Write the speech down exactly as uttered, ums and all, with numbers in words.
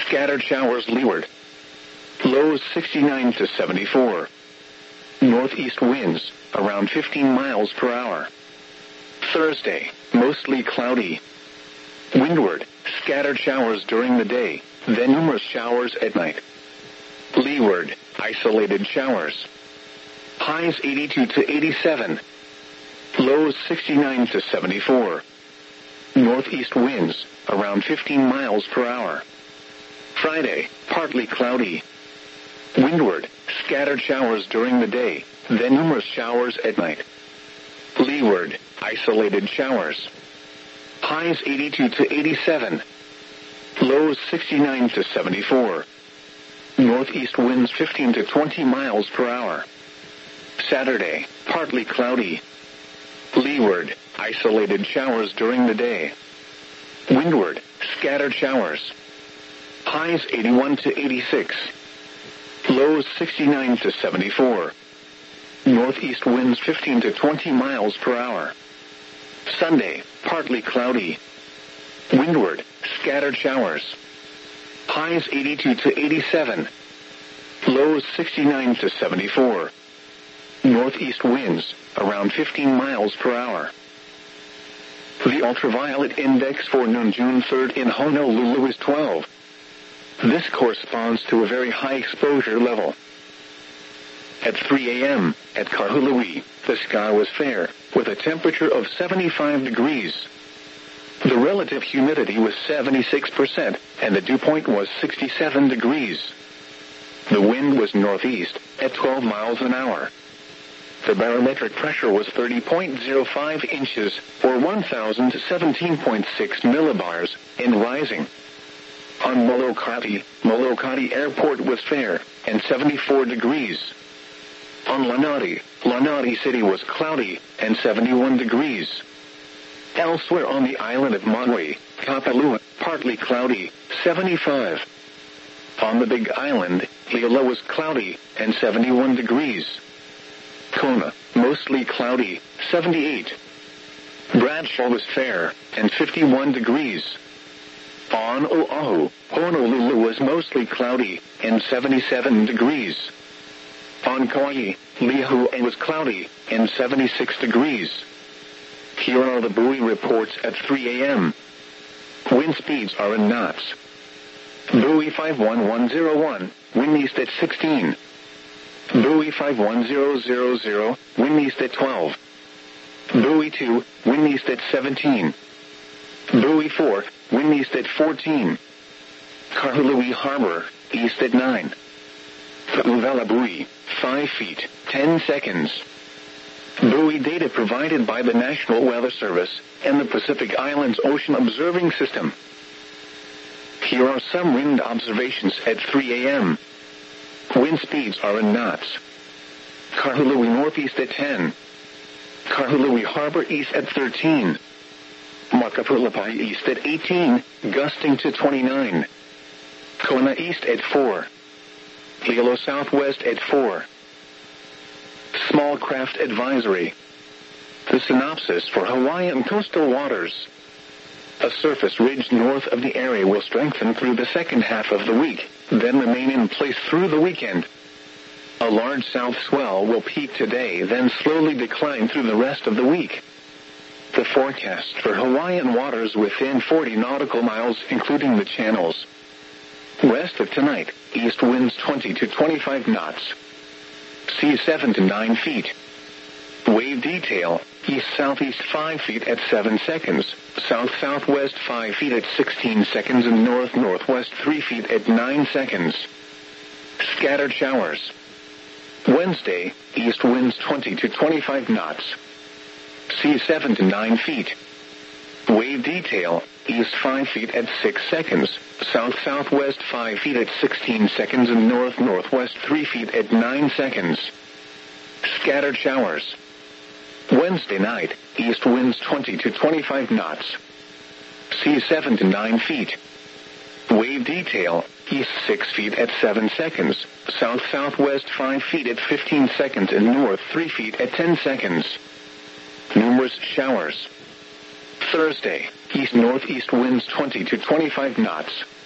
scattered showers leeward. Lows sixty-nine to seventy-four. Northeast winds, around fifteen miles per hour. Thursday, mostly cloudy. Windward, scattered showers during the day, then numerous showers at night. Leeward, isolated showers. Highs eighty-two to eighty-seven. Lows sixty-nine to seventy-four. Northeast winds, around fifteen miles per hour. Friday, partly cloudy. Windward, scattered showers during the day, then numerous showers at night. Leeward, isolated showers. Highs eighty-two to eighty-seven. Lows sixty-nine to seventy-four. Northeast winds fifteen to twenty miles per hour. Saturday, partly cloudy. Leeward, isolated showers during the day. Windward, scattered showers. Highs eighty-one to eighty-six. Lows sixty-nine to seventy-four. Northeast winds fifteen to twenty miles per hour. Sunday, partly cloudy. Windward, scattered showers. Highs eighty-two to eighty-seven. Lows sixty-nine to seventy-four. Northeast winds, around fifteen miles per hour. The ultraviolet index for noon June third in Honolulu is twelve. This corresponds to a very high exposure level. At three a m, at Kahului, the sky was fair, with a temperature of seventy-five degrees. The relative humidity was seventy-six percent, and the dew point was sixty-seven degrees. The wind was northeast, at twelve miles an hour. The barometric pressure was thirty point zero five inches, or one thousand seventeen point six millibars, and rising. On Molokati, Molokati Airport was fair, and seventy-four degrees. On Lanai, Lanai City was cloudy, and seventy-one degrees. Elsewhere on the island of Maui, Kapalua, partly cloudy, seventy-five. On the Big Island, Liala was cloudy, and seventy-one degrees. Kona, mostly cloudy, seventy-eight. Bradshaw was fair, and fifty-one degrees. On Oahu, Honolulu was mostly cloudy, and seventy-seven degrees. On Kauai, Lihue was cloudy, and seventy-six degrees. Here are the buoy reports at three a m Wind speeds are in knots. Buoy five one one zero one, wind east at sixteen. Buoy five one zero zero zero, wind east at twelve. Buoy two, wind east at seventeen. Buoy four, wind east at fourteen. Kahului Harbor, east at nine. Ka'uvela buoy, five feet, ten seconds. Buoy data provided by the National Weather Service and the Pacific Islands Ocean Observing System. Here are some wind observations at three a m Wind speeds are in knots. Kahului northeast at ten. Kahului Harbor east at thirteen. Makapulapai east at eighteen, gusting to twenty-nine. Kona east at four. Hilo southwest at four. Small craft advisory. The synopsis for Hawaiian coastal waters. A surface ridge north of the area will strengthen through the second half of the week, then remain in place through the weekend. A large south swell will peak today, then slowly decline through the rest of the week. The forecast for Hawaiian waters within forty nautical miles, including the channels. West of tonight, east winds twenty to twenty-five knots. Sea seven to nine feet. Wave detail, east-southeast five feet at seven seconds, south-southwest five feet at sixteen seconds, and north-northwest three feet at nine seconds. Scattered showers. Wednesday, east winds twenty to twenty-five knots. Sea seven to nine feet. Wave detail, east five feet at six seconds, south-southwest five feet at sixteen seconds, and north-northwest three feet at nine seconds. Scattered showers. Wednesday night, east winds twenty to twenty-five knots. Sea seven to nine feet. Wave detail, east six feet at seven seconds, south-southwest five feet at fifteen seconds, and north three feet at ten seconds. Numerous showers. Thursday, east-northeast winds twenty to twenty-five knots.